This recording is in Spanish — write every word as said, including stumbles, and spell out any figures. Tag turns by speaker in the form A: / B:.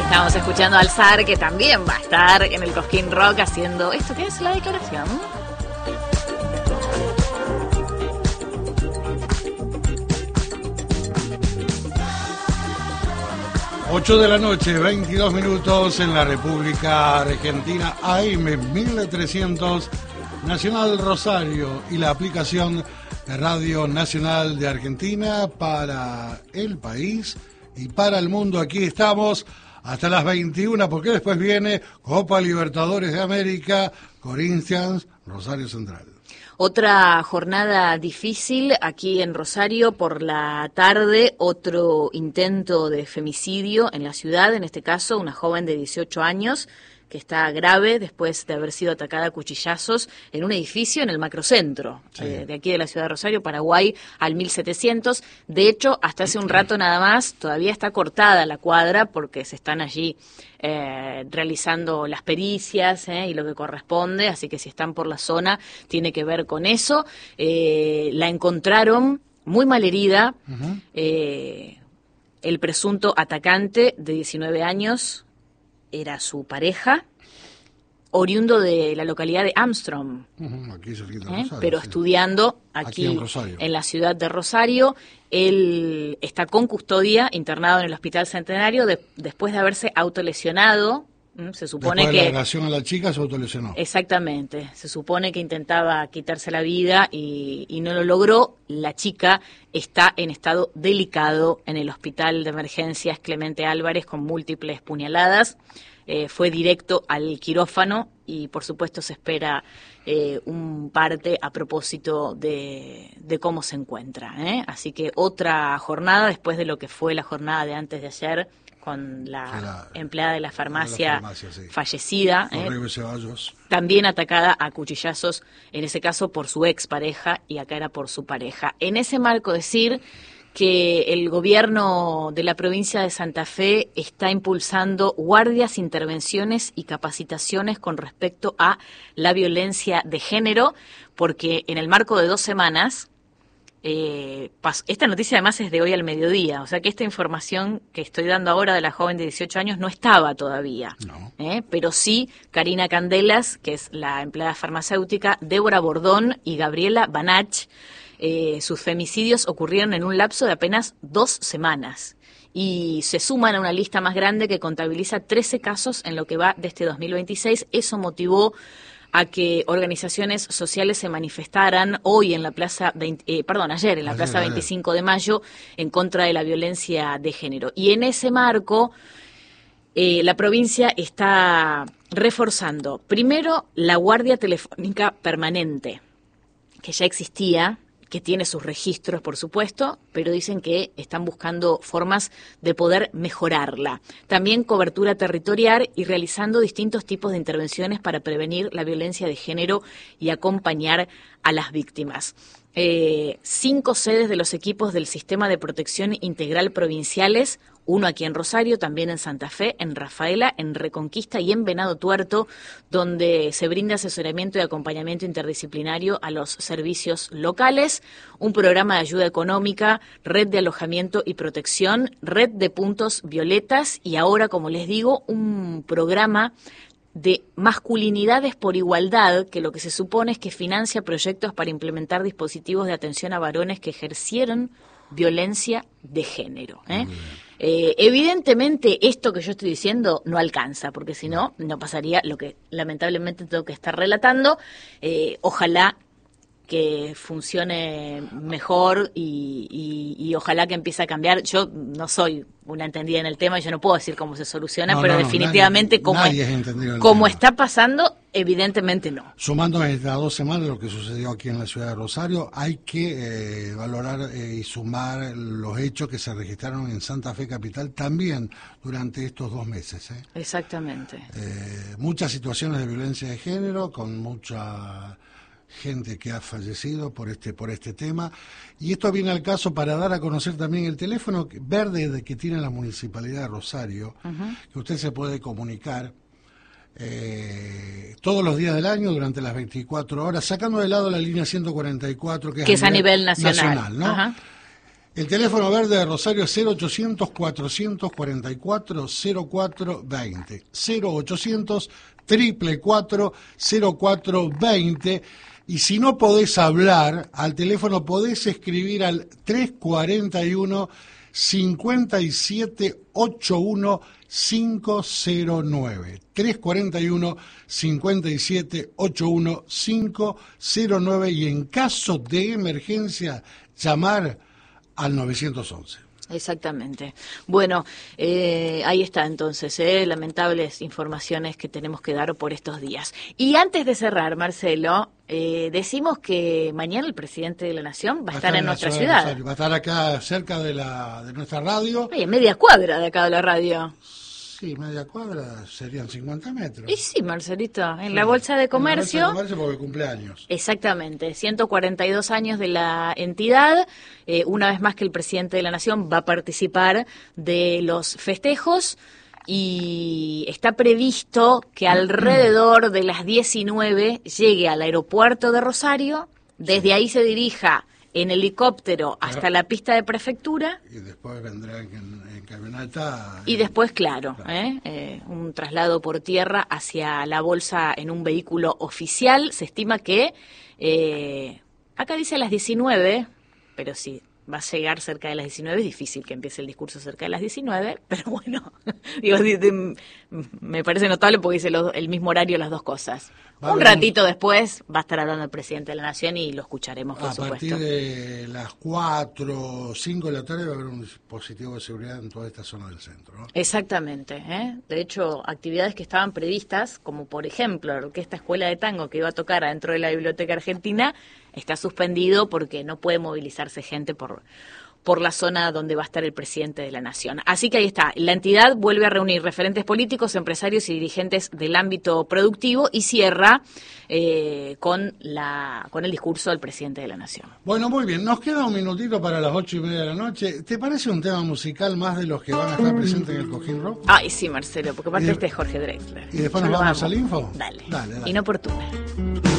A: Estamos escuchando al Zar, que también va a estar en el Cosquín Rock haciendo esto que es la declaración.
B: ocho de la noche, veintidós minutos en la República Argentina, A M mil trescientos, Nacional Rosario y la aplicación de Radio Nacional de Argentina para el país y para el mundo. Aquí estamos hasta las veintiuna, porque después viene Copa Libertadores de América, Corinthians, Rosario Central.
A: Otra jornada difícil aquí en Rosario por la tarde, otro intento de femicidio en la ciudad, en este caso una joven de dieciocho años que está grave después de haber sido atacada a cuchillazos en un edificio en el macrocentro, sí. eh, de aquí de la ciudad de Rosario, Paraguay, al mil setecientos. De hecho, hasta hace un rato nada más, todavía está cortada la cuadra porque se están allí eh, realizando las pericias eh, y lo que corresponde, así que si están por la zona, tiene que ver con eso. Eh, la encontraron muy mal herida, uh-huh. eh, el presunto atacante de diecinueve años, era su pareja, oriundo de la localidad de Armstrong,
B: uh-huh, aquí cerquita de
A: ¿eh?
B: Rosario,
A: pero
B: sí.
A: estudiando aquí, aquí en, en la ciudad de Rosario. Él está con custodia, internado en el Hospital Centenario, de, después de haberse autolesionado. ¿m? Se supone
B: después de
A: que
B: la agresión a la chica se autolesionó.
A: Exactamente, se supone que intentaba quitarse la vida y, y no lo logró. La chica está en estado delicado en el Hospital de Emergencias Clemente Álvarez con múltiples puñaladas. Eh, fue directo al quirófano y por supuesto se espera eh, un parte a propósito de, de cómo se encuentra, ¿eh? Así que otra jornada después de lo que fue la jornada de antes de ayer con la, la empleada de la farmacia, de la farmacia sí. fallecida, ¿eh? También atacada a cuchillazos, en ese caso por su expareja y acá era por su pareja. En ese marco decir que el gobierno de la provincia de Santa Fe está impulsando guardias, intervenciones y capacitaciones con respecto a la violencia de género, porque en el marco de dos semanas, eh, pas- esta noticia además es de hoy al mediodía, o sea que esta información que estoy dando ahora de la joven de dieciocho años no estaba todavía,
B: no.
A: ¿eh? Pero sí Karina Candelas, que es la empleada farmacéutica, Débora Bordón y Gabriela Banach. Eh, sus femicidios ocurrieron en un lapso de apenas dos semanas y se suman a una lista más grande que contabiliza trece casos en lo que va de este dos mil veintiséis. Eso motivó a que organizaciones sociales se manifestaran hoy en la plaza, veinte, eh, perdón, ayer en la ayer, plaza ayer. veinticinco de mayo en contra de la violencia de género. Y en ese marco, eh, la provincia está reforzando, primero, la guardia telefónica permanente, que ya existía, que tiene sus registros, por supuesto, pero dicen que están buscando formas de poder mejorarla. También cobertura territorial y realizando distintos tipos de intervenciones para prevenir la violencia de género y acompañar a las víctimas. Eh, cinco sedes de los equipos del Sistema de Protección Integral Provinciales, uno aquí en Rosario, también en Santa Fe, en Rafaela, en Reconquista y en Venado Tuerto, donde se brinda asesoramiento y acompañamiento interdisciplinario a los servicios locales, un programa de ayuda económica, red de alojamiento y protección, red de puntos violetas y ahora, como les digo, un programa de masculinidades por igualdad, que lo que se supone es que financia proyectos para implementar dispositivos de atención a varones que ejercieron violencia de género, ¿eh? Eh, evidentemente esto que yo estoy diciendo no alcanza, porque si no, no pasaría lo que lamentablemente tengo que estar relatando. Eh, ojalá que funcione mejor y, y, y ojalá que empiece a cambiar. Yo no soy una entendida en el tema y yo no puedo decir cómo se soluciona, no, pero no, definitivamente nadie, como,
B: nadie es
A: como está pasando, evidentemente no.
B: Sumando a estas dos semanas lo que sucedió aquí en la ciudad de Rosario, hay que eh, valorar eh, y sumar los hechos que se registraron en Santa Fe Capital también durante estos dos meses. ¿eh?
A: Exactamente.
B: Eh, muchas situaciones de violencia de género, con mucha gente que ha fallecido por este por este tema, y esto viene al caso para dar a conocer también el teléfono verde que tiene la Municipalidad de Rosario, uh-huh. que usted se puede comunicar eh, todos los días del año durante las veinticuatro horas, sacando de lado la línea ciento cuarenta y cuatro, que es,
A: que
B: a,
A: es nivel, a nivel nacional,
B: nacional ¿no?
A: uh-huh.
B: El teléfono verde de Rosario es cero ochocientos, cuatrocientos cuarenta y cuatro, cero cuatro veinte. cero ochocientos, cuatrocientos cuarenta y cuatro, cero cuatro veinte. Y si no podés hablar, al teléfono podés escribir al tres cuarenta y uno, cincuenta y siete ochenta y uno, quinientos nueve. tres cuarenta y uno, cincuenta y siete ochenta y uno, quinientos nueve. Y en caso de emergencia, llamar al nueve once.
A: Exactamente. Bueno, eh, ahí está entonces, eh, lamentables informaciones que tenemos que dar por estos días. Y antes de cerrar, Marcelo, eh, decimos que mañana el presidente de la Nación va, va a estar en, en nuestra ciudad. ciudad.
B: Va a estar acá cerca de la de nuestra radio.
A: Ay, en media cuadra de acá de la radio.
B: Sí, media cuadra serían cincuenta metros.
A: Y sí, Marcelito, en sí, la Bolsa de Comercio.
B: En la Bolsa de Comercio porque cumpleaños.
A: Exactamente, ciento cuarenta y dos años de la entidad. Eh, una vez más que el presidente de la Nación va a participar de los festejos y está previsto que alrededor de las diecinueve llegue al aeropuerto de Rosario, desde ahí se dirija en helicóptero hasta claro. la pista de prefectura.
B: Y después vendrá en, en camioneta.
A: Y después, claro, claro. ¿eh? Eh, un traslado por tierra hacia la Bolsa en un vehículo oficial. Se estima que, eh, acá dice a las diecinueve, pero sí, va a llegar cerca de las diecinueve. Es difícil que empiece el discurso cerca de las diecinueve, pero bueno, digo, de, de, me parece notable porque dice lo, el mismo horario las dos cosas. Vale. Un ratito después va a estar hablando el presidente de la Nación y lo escucharemos, por
B: a
A: supuesto.
B: A partir de las cuatro o cinco de la tarde va a haber un dispositivo de seguridad en toda esta zona del centro, ¿no?
A: Exactamente, ¿eh? De hecho, actividades que estaban previstas, como por ejemplo la Orquesta Escuela de Tango que iba a tocar adentro de la Biblioteca Argentina, está suspendido porque no puede movilizarse gente por... por la zona donde va a estar el presidente de la Nación. Así que ahí está, la entidad vuelve a reunir referentes políticos, empresarios y dirigentes del ámbito productivo y cierra eh, con la con el discurso del presidente de la Nación.
B: Bueno, muy bien, nos queda un minutito para las ocho y media de la noche. ¿Te parece un tema musical más de los que van a estar presentes en el Cojín Rock?
A: Ay, sí, Marcelo, porque aparte de... este es Jorge Drexler.
B: ¿Y después nos vamos, vamos al info?
A: Dale,
B: dale, dale.
A: Inoportuna.